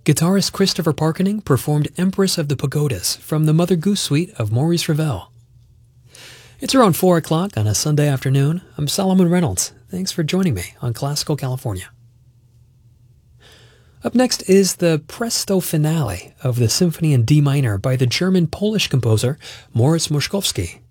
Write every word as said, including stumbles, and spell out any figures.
Guitarist Christopher Parkening performed Empress of the Pagodas from the Mother Goose Suite of Maurice Ravel. It's around four o'clock on a Sunday afternoon. I'm Solomon Reynolds. Thanks for joining me on Classical California. Up next is the presto finale of the Symphony in D minor by the German-Polish composer Moritz Moszkowski.